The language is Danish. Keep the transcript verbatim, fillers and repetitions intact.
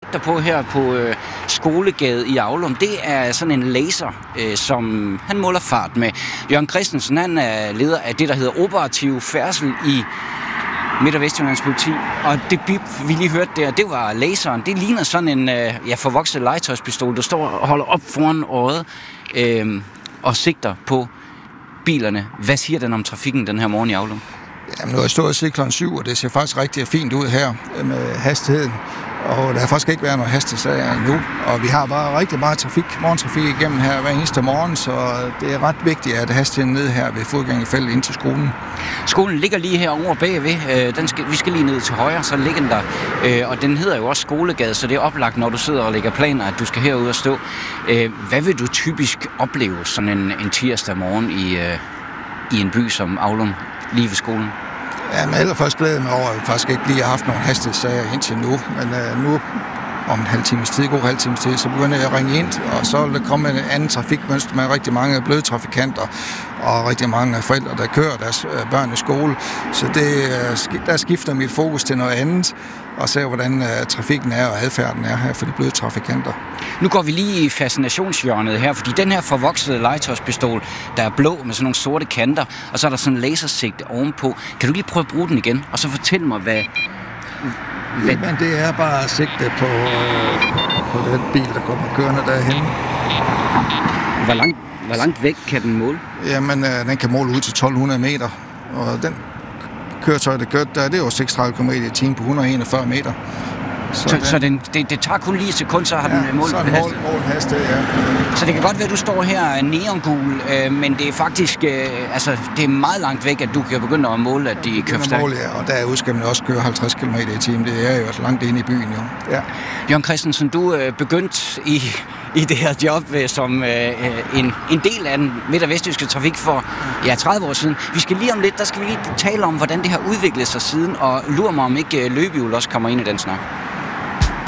sigter på her på øh, Skolegade i Aulum, det er sådan en laser, øh, som han måler fart med. Jørgen Christensen, han er leder af det, der hedder operativ færdsel i Midt- og Vestjyllands politi, og det bip, vi lige hørte der, det var laseren. Det ligner sådan en øh, ja, forvokset legetøjspistol, der står og holder op foran øjet øh, og sigter på bilerne. Hvad siger den om trafikken den her morgen i Aulum? Jamen, nu har jeg stået og set klokken syv, og det ser faktisk rigtig fint ud her med hastigheden. Og der har faktisk ikke været noget hastighedssager endnu. Og vi har bare rigtig meget trafik, morgentrafik igennem her hver eneste morgen, så det er ret vigtigt, at hastigheden ned her ved fodgængerfeltet ind til skolen. Skolen ligger lige herovre bagved. Den skal, vi skal lige ned til højre, så ligger den der. Og den hedder jo også Skolegade, så det er oplagt, når du sidder og lægger planer, at du skal herud og stå. Hvad vil du typisk opleve sådan en, en tirsdag morgen i, i en by som Aulum, lige ved skolen? Ja, men allerførst glæder jeg mig over, at vi faktisk ikke lige har haft nogle hastighedssager indtil nu. Men uh, nu om en halv times tid, god halv times tid, så begynder jeg at ringe ind, og så vil der komme en anden trafikmønster med rigtig mange bløde trafikanter og rigtig mange forældre, der kører deres børn i skole. Så det, der skifter mit fokus til noget andet, og ser, hvordan uh, trafikken er og adfærden er her for de bløde trafikanter. Nu går vi lige i fascinationshjørnet her, fordi den her forvoksede legetøjspistol, der er blå med sådan nogle sorte kanter, og så er der sådan en lasersigte ovenpå. Kan du lige prøve at bruge den igen, og så fortæl mig, hvad... hvad... Jamen, det er bare sigte på, øh, på den bil, der kommer kørende derhen. Hvor langt, hvor langt væk kan den måle? Jamen, øh, den kan måle ud til tolv hundrede meter, og den køretøj, der gør der, det er jo seksogtredive kilometer i timen på et hundrede og enogfyrre meter. Så, så, den, så den, det, det tager kun lige et sekund, så har ja, den målt hastighed. Mål hastighed, ja. Så det kan godt være, at du står her neongul, øh, men det er faktisk øh, altså, det er meget langt væk, at du kan begynde at måle, at de kører stærkt. Ja, og derude skal man også køre halvtreds kilometer i timen. Det er jo altså langt inde i byen, jo. Ja. Jørgen Christensen, du øh, begyndte i, i det her job øh, som øh, en, en del af den midt- og vestjyske trafik for ja, tredive år siden. Vi skal lige om lidt, der skal vi lige tale om, hvordan det har udviklet sig siden, og lurer mig om ikke øh, løbehjul også kommer ind i den snak.